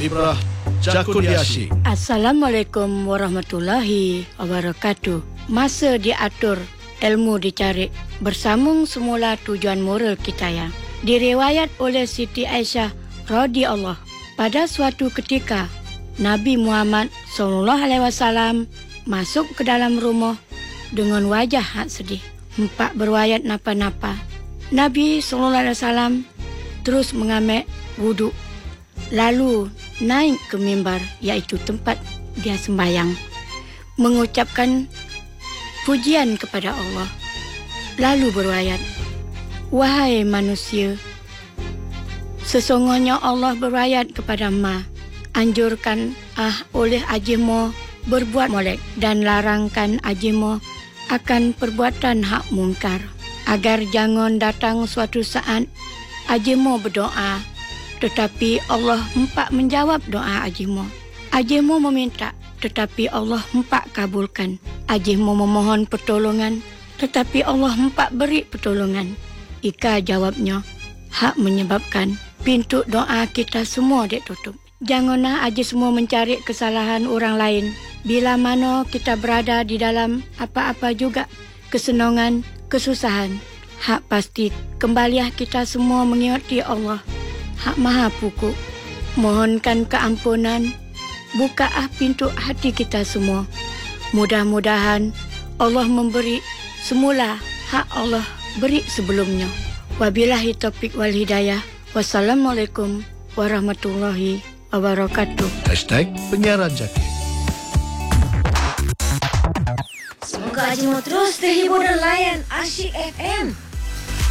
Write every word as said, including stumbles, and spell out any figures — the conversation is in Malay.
Ibrah Cakudiasyik. Assalamualaikum warahmatullahi wabarakatuh. Masa diatur, ilmu dicari. Bersambung semula tujuan moral kita yang diriwayat oleh Siti Aisyah radhiyallahu. Pada suatu ketika, Nabi Muhammad sallallahu alaihi wasallam masuk ke dalam rumah dengan wajah hak sedih. Empat berwayat napa-napa. Nabi sallallahu alaihi wasallam terus mengambil wuduk. Lalu naik ke mimbar, iaitu tempat dia sembahyang, mengucapkan pujian kepada Allah. Lalu berwayat, wahai manusia, sesungguhnya Allah berwayat kepada ma, anjurkan ah oleh ajimo berbuat molek dan larangkan ajimo akan perbuatan hak mungkar, agar jangan datang suatu saat ajimo berdoa tetapi Allah empat menjawab doa ajimo. Ajimo meminta tetapi Allah empat kabulkan. Ajimo memohon pertolongan tetapi Allah empat beri pertolongan. Ika jawabnya, hak menyebabkan pintu doa kita semua dek tutup. Janganlah aja semua mencari kesalahan orang lain. Bila mana kita berada di dalam apa-apa juga kesenangan, kesusahan, hak pasti kembalilah kita semua mengingati Allah, Hak Maha Pukuk. Mohonkan keampunan, bukalah pintu hati kita semua. Mudah-mudahan Allah memberi semula hak Allah beri sebelumnya. Wabillahi taufiq wal hidayah. Wassalamualaikum warahmatullahi wabarakatuh. Hashtag Penyiaran Jaki. Semoga Ajimo terus terhibur dan layan Asyik F M.